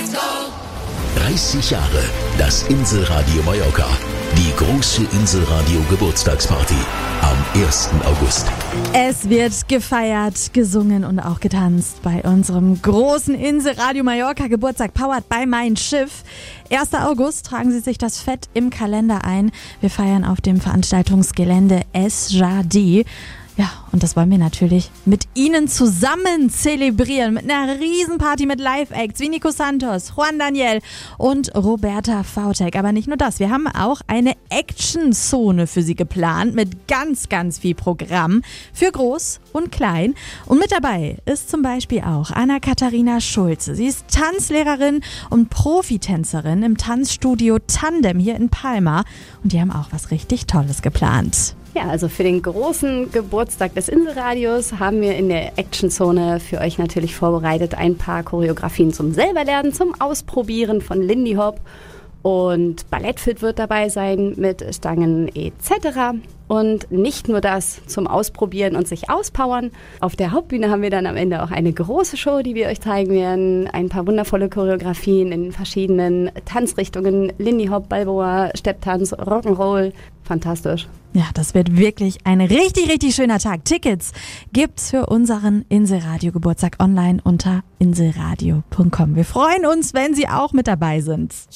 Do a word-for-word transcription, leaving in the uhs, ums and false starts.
dreißig Jahre das Inselradio Mallorca. Die große Inselradio Geburtstagsparty am ersten August. Es wird gefeiert, gesungen und auch getanzt bei unserem großen Inselradio Mallorca Geburtstag, powered by Mein Schiff. erster August, tragen Sie sich das fett im Kalender ein. Wir feiern auf dem Veranstaltungsgelände Es Jardí. Ja, und das wollen wir natürlich mit Ihnen zusammen zelebrieren. Mit einer Riesenparty mit Live-Acts wie Nico Santos, Juan Daniel und Roberta Vautek. Aber nicht nur das, wir haben auch eine Action-Zone für Sie geplant mit ganz, ganz viel Programm für Groß und Klein. Und mit dabei ist zum Beispiel auch Anna-Katharina Schulze. Sie ist Tanzlehrerin und Profitänzerin im Tanzstudio Tandem hier in Palma. Und die haben auch was richtig Tolles geplant. Ja, also für den großen Geburtstag des Inselradios haben wir in der Actionzone für euch natürlich vorbereitet ein paar Choreografien zum Selberlernen, zum Ausprobieren von Lindy Hop. Und Ballettfit wird dabei sein mit Stangen et cetera. Und nicht nur das zum Ausprobieren und sich auspowern. Auf der Hauptbühne haben wir dann am Ende auch eine große Show, die wir euch zeigen werden. Ein paar wundervolle Choreografien in verschiedenen Tanzrichtungen. Lindy Hop, Balboa, Stepptanz, Rock'n'Roll. Fantastisch. Ja, das wird wirklich ein richtig, richtig schöner Tag. Tickets gibt's für unseren Inselradio Geburtstag online unter inselradio punkt com. Wir freuen uns, wenn Sie auch mit dabei sind.